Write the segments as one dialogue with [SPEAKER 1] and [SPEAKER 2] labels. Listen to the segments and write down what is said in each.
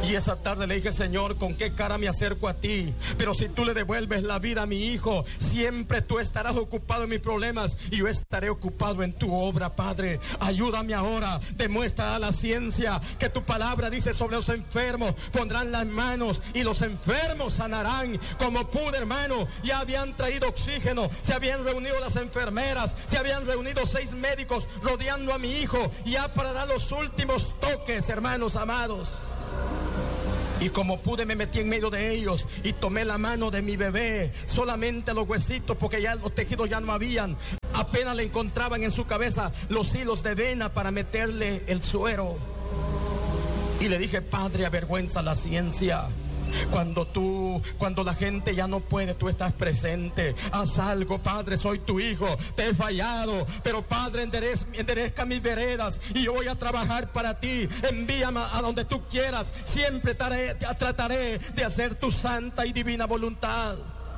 [SPEAKER 1] Y esa tarde le dije: Señor, ¿con qué cara me acerco a ti? Pero si tú le devuelves la vida a mi hijo, siempre tú estarás ocupado en mis problemas y yo estaré ocupado en tu obra, Padre. Ayúdame ahora, demuestra a la ciencia que tu palabra dice: sobre los enfermos pondrán las manos y los enfermos sanarán. Como pude, hermano, ya habían traído oxígeno, se habían reunido las enfermeras, se habían reunido 6 médicos rodeando a mi hijo, ya para dar los últimos toques, hermanos amados. Y como pude, me metí en medio de ellos y tomé la mano de mi bebé, solamente los huesitos, porque ya los tejidos ya no habían. Apenas le encontraban en su cabeza los hilos de vena para meterle el suero. Y le dije: Padre, avergüenza la ciencia. Cuando la gente ya no puede, tú estás presente. Haz algo, Padre, soy tu hijo, te he fallado, pero Padre, enderezca mis veredas y yo voy a trabajar para ti. Envíame a donde tú quieras, siempre trataré de hacer tu santa y divina voluntad.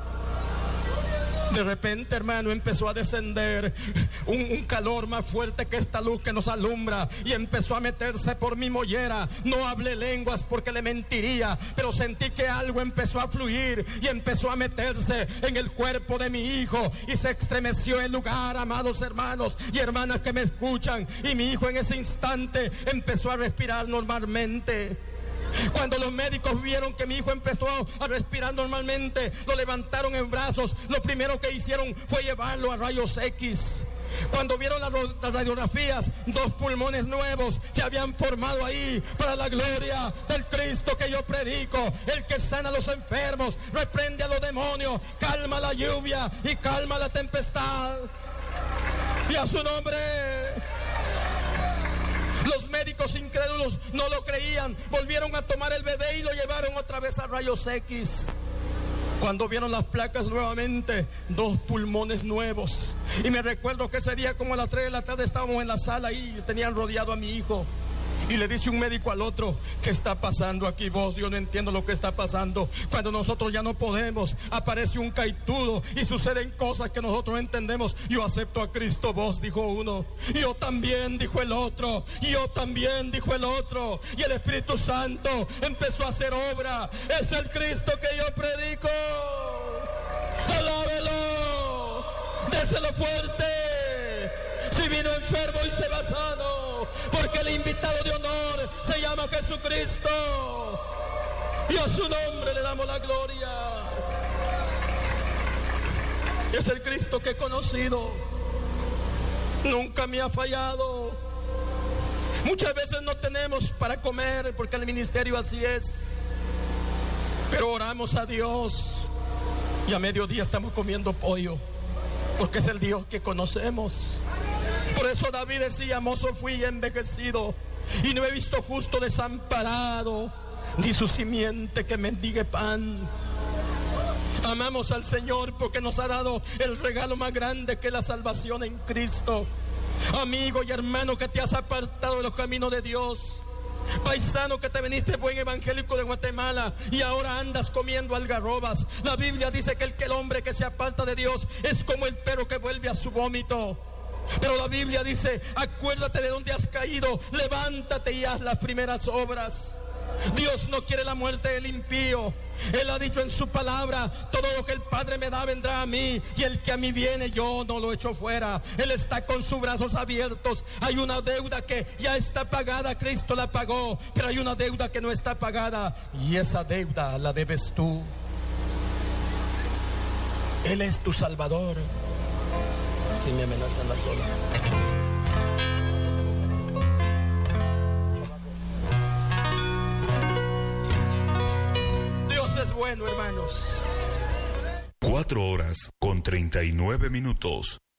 [SPEAKER 1] De repente, hermano, empezó a descender un calor más fuerte que esta luz que nos alumbra, y empezó a meterse por mi mollera. No hablé lenguas porque le mentiría, pero sentí que algo empezó a fluir y empezó a meterse en el cuerpo de mi hijo y se estremeció el lugar, amados hermanos y hermanas que me escuchan. Y mi hijo en ese instante empezó a respirar normalmente. Cuando los médicos vieron que mi hijo empezó a respirar normalmente, lo levantaron en brazos. Lo primero que hicieron fue llevarlo a rayos X. Cuando vieron las radiografías, 2 pulmones nuevos se habían formado ahí, para la gloria del Cristo que yo predico, el que sana a los enfermos, reprende a los demonios, calma la lluvia y calma la tempestad. Y a su nombre. Los médicos incrédulos no lo creían, volvieron a tomar el bebé y lo llevaron otra vez a rayos X. Cuando vieron las placas nuevamente, 2 pulmones nuevos. Y me recuerdo que ese día, como a las 3 de la tarde, estábamos en la sala y tenían rodeado a mi hijo. Y le dice un médico al otro: ¿qué está pasando aquí, vos? Yo no entiendo lo que está pasando. Cuando nosotros ya no podemos, aparece un caitudo y suceden cosas que nosotros no entendemos. Yo acepto a Cristo, vos, dijo uno. Yo también, dijo el otro. Yo también, dijo el otro. Y el Espíritu Santo empezó a hacer obra. Es el Cristo que yo predico. Alábelo, déselo fuerte. Si vino enfermo y se va sano, porque el invitado de honor se llama Jesucristo, y a su nombre le damos la gloria. Es el Cristo que he conocido, nunca me ha fallado. Muchas veces no tenemos para comer, porque el ministerio así es, pero oramos a Dios y a mediodía estamos comiendo pollo, porque es el Dios que conocemos. Por eso David decía: mozo fui y envejecido, y no he visto justo desamparado, ni su simiente que mendigue pan. Amamos al Señor porque nos ha dado el regalo más grande, que es la salvación en Cristo. Amigo y hermano que te has apartado de los caminos de Dios, paisano que te viniste buen evangélico de Guatemala y ahora andas comiendo algarrobas. La Biblia dice que el hombre que se aparta de Dios es como el perro que vuelve a su vómito. Pero la Biblia dice: acuérdate de dónde has caído, levántate y haz las primeras obras. Dios no quiere la muerte del impío. Él ha dicho en su palabra: todo lo que el Padre me da vendrá a mí, y el que a mí viene yo no lo echo fuera. Él está con sus brazos abiertos. Hay una deuda que ya está pagada, Cristo la pagó, pero hay una deuda que no está pagada, y esa deuda la debes tú. Él es tu Salvador. Si me amenazan las olas. Dios es bueno, hermanos.
[SPEAKER 2] 4 horas con 39 minutos.